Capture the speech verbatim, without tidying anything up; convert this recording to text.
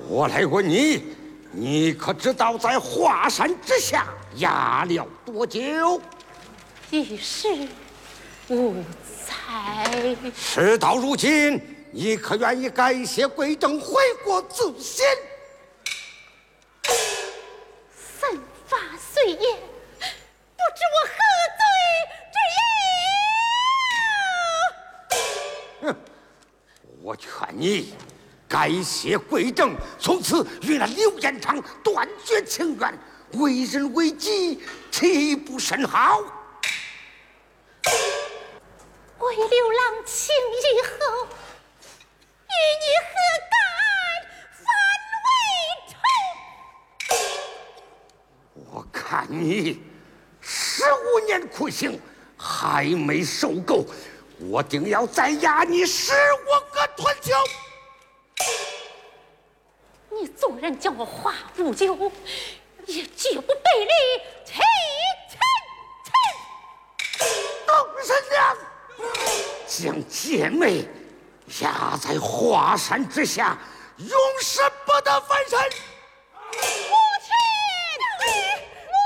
我来问你，你可知道在华山之下压了多久？ 一时无猜。 事到如今，你可愿意改邪归正，回国自新？ 身法虽严，不知我何罪之有？ 哼！我劝你改邪归正，从此与那刘彦昌断绝情缘，为人为己，岂不甚好？ 为刘郎情以后，与你何敢反为仇？ 我看你十五年苦刑还没受够，我定要再压你十五个春秋。 你纵然叫我话不休，也绝不背离妻臣臣。 董神娘将姐妹压在华山之下，永世不得翻身。